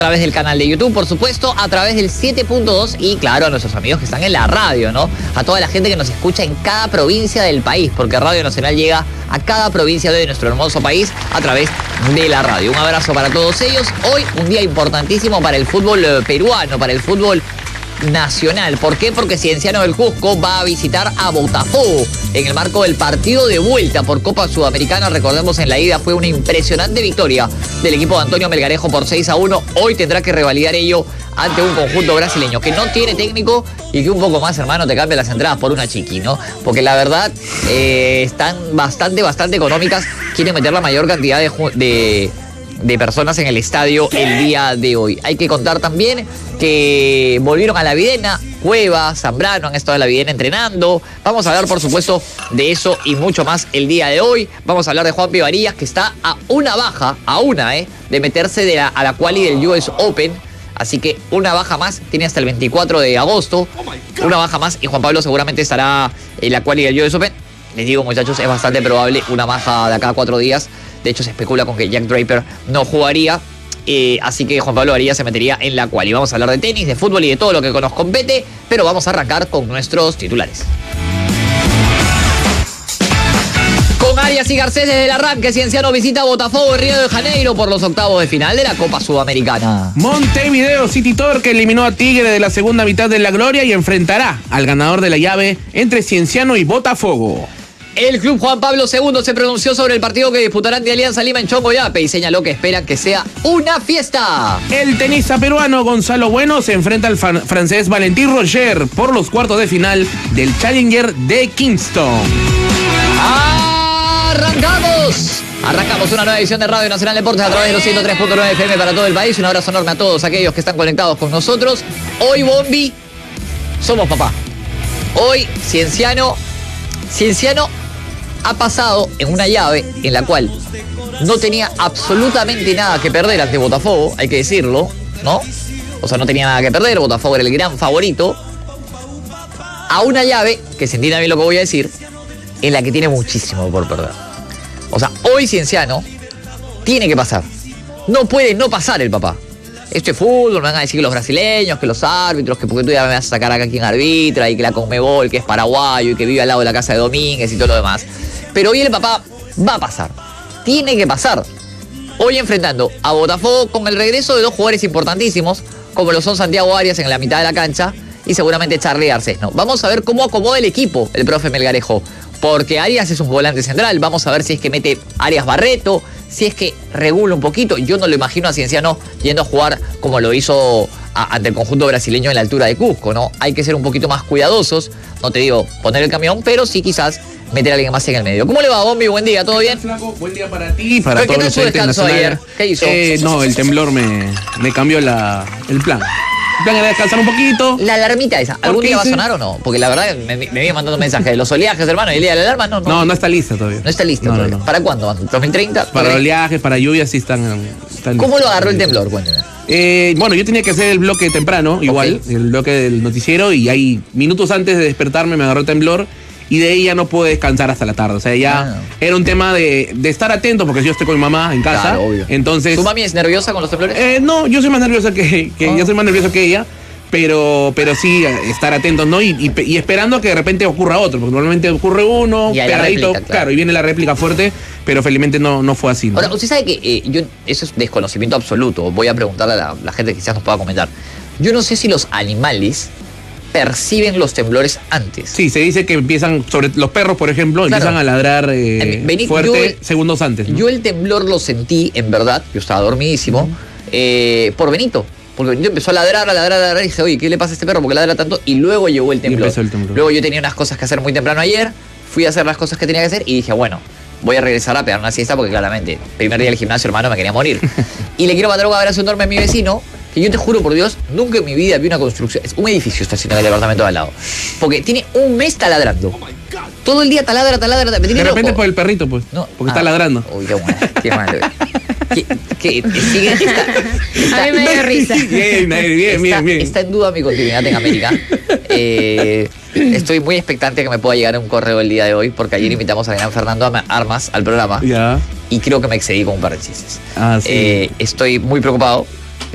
A través del canal de YouTube, por supuesto, a través del 7.2 y claro, a nuestros amigos que están en la radio, ¿no? A toda la gente que nos escucha en cada provincia del país, porque Radio Nacional llega a cada provincia de nuestro hermoso país a través de la radio. Un abrazo para todos ellos. Hoy un día importantísimo para el fútbol peruano, para el fútbol nacional. ¿Por qué? Porque Cienciano del Cusco va a visitar a Botafogo en el marco del partido de vuelta por Copa Sudamericana. Recordemos, en la ida fue una impresionante victoria del equipo de Antonio Melgarejo por 6-1. Hoy tendrá que revalidar ello ante un conjunto brasileño que no tiene técnico y que un poco más, hermano, te cambia las entradas por una chiqui, ¿no? Porque la verdad están bastante económicas. Quieren meter la mayor cantidad de personas en el estadio el día de hoy. Hay que contar también que volvieron a la Videna, Cueva, Zambrano han estado en la Videna entrenando. Vamos a hablar, por supuesto, de eso y mucho más el día de hoy. Vamos a hablar de Juanpi Varillas, que está a una baja, de meterse a la quali del US Open. Así que una baja más, tiene hasta el 24 de agosto. Una baja más y Juan Pablo seguramente estará en la quali del US Open. Les digo, muchachos, es bastante probable una baja de acá a 4 días. De hecho, se especula con que Jack Draper no jugaría. Así que Juan Pablo Varillas se metería en la quali. Vamos a hablar de tenis, de fútbol y de todo lo que nos compete. Pero vamos a arrancar con nuestros titulares. Con Arias y Garcés desde el arranque, Cienciano visita Botafogo en Río de Janeiro por los octavos de final de la Copa Sudamericana. Montevideo City Torque eliminó a Tigre de la segunda mitad de la Gloria y enfrentará al ganador de la llave entre Cienciano y Botafogo. El club Juan Pablo II se pronunció sobre el partido que disputarán de Alianza Lima en Chongoyape y señaló que esperan que sea una fiesta. El tenista peruano Gonzalo Bueno se enfrenta al francés Valentín Roger por los cuartos de final del Challenger de Kingston. Arrancamos una nueva edición de Radio Nacional Deportes a través de los 103.9 FM para todo el país. Un abrazo enorme a todos aquellos que están conectados con nosotros. Hoy, Bombi, somos papá. Hoy, Cienciano ha pasado en una llave en la cual no tenía absolutamente nada que perder ante Botafogo, hay que decirlo, ¿no? O sea, no tenía nada que perder, Botafogo era el gran favorito. A una llave, que se entienda bien lo que voy a decir, en la que tiene muchísimo por perder. O sea, hoy Cienciano tiene que pasar. No puede no pasar el papá. Esto es fútbol, me van a decir que los brasileños, que los árbitros, que porque tú ya me vas a sacar acá quien arbitra y que la Conmebol, que es paraguayo y que vive al lado de la casa de Domínguez y todo lo demás. Pero hoy el papá va a pasar. Tiene que pasar. Hoy enfrentando a Botafogo con el regreso de dos jugadores importantísimos, como lo son Santiago Arias en la mitad de la cancha y seguramente Charly Garcés, ¿no? Vamos a ver cómo acomoda el equipo el profe Melgarejo. Porque Arias es un volante central. Vamos a ver si es que mete Arias Barreto, si es que regula un poquito. Yo no lo imagino a Cienciano yendo a jugar como lo hizo ante el conjunto brasileño en la altura de Cusco, ¿no? Hay que ser un poquito más cuidadosos. No te digo poner el camión, pero sí quizás meter a alguien más en el medio. ¿Cómo le va, Bombi? Buen día, ¿todo bien? Flaco, buen día para ti y para todos los descanso ayer? ¿Qué hizo? No, el temblor me cambió el plan. El plan era descansar un poquito. La alarmita esa, ¿algún día va a sonar o no? Porque la verdad me viene mandando mensajes de los oleajes, hermano, y el día de la alarma no está lista todavía. No está lista todavía. ¿Para cuándo? ¿2030? Para oleajes, para lluvias sí están ¿Cómo lo agarró el temblor? Cuénteme. Bueno, yo tenía que hacer el bloque temprano, igual, el bloque del noticiero, y ahí minutos antes de despertarme me agarró el temblor. Y de ahí ya no pude descansar hasta la tarde. O sea, ya era un tema de estar atento, porque yo estoy con mi mamá en casa. Claro, obvio. Entonces, ¿Tu mami es nerviosa con los temblores? No, yo soy más nerviosa yo soy más nervioso que ella. Pero sí, estar atentos, ¿no? Y esperando que de repente ocurra otro, porque normalmente ocurre uno, pegadito, claro, y viene la réplica fuerte, pero felizmente no fue así, ¿no? Ahora, usted sabe que eso es desconocimiento absoluto. Voy a preguntarle a la gente que quizás nos pueda comentar. Yo no sé si los animales perciben los temblores antes. Sí, se dice que empiezan, sobre los perros, por ejemplo, empiezan a ladrar fuerte segundos antes, ¿no? Yo el temblor lo sentí, en verdad, yo estaba dormidísimo, por Benito. Porque Benito empezó a ladrar, y dije, oye, ¿qué le pasa a este perro? ¿Por qué ladra tanto? Y luego llegó el temblor. Luego yo tenía unas cosas que hacer muy temprano ayer, fui a hacer las cosas que tenía que hacer y dije, bueno, voy a regresar a pegar una siesta porque claramente, primer día del gimnasio, hermano, me quería morir. Y le quiero mandar un abrazo enorme a mi vecino, que yo te juro por Dios, nunca en mi vida vi una construcción. Es un edificio está haciendo en el departamento de al lado. Porque tiene un mes taladrando. Todo el día taladra. De repente por el perrito, pues. No, porque está ladrando. Uy, qué malo. A mí me dio risa. Bien. Está en duda mi continuidad en América. Estoy muy expectante que me pueda llegar un correo el día de hoy, porque ayer invitamos a gran Fernando Armas al programa. Ya. Y creo que me excedí con un par de chistes. Sí. Estoy muy preocupado